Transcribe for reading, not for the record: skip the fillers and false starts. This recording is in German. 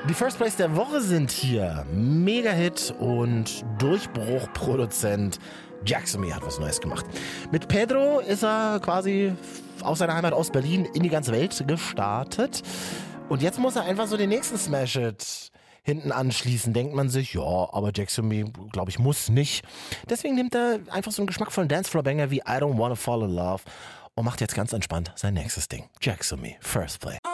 Die First Place der Woche sind hier Mega-Hit und Durchbruchproduzent Jaxomy hat was Neues gemacht. Mit Pedro ist er quasi aus seiner Heimat aus Berlin in die ganze Welt gestartet. Und jetzt muss er einfach so den nächsten Smash-Hit hinten anschließen. Denkt man sich, ja, aber Jaxomy, glaube ich, muss nicht. Deswegen nimmt er einfach so einen geschmackvollen Dancefloor-Banger wie I Don't Wanna Fall in Love und macht jetzt ganz entspannt sein nächstes Ding. Jaxomy, First Play.